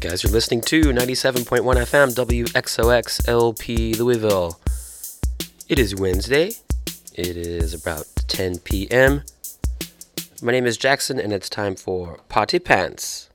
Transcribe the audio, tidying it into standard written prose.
guys, you're listening to 97.1 FM WXOX LP Louisville. It is Wednesday. It is about 10 p.m. My name is Jackson, and it's time for Potty Pants.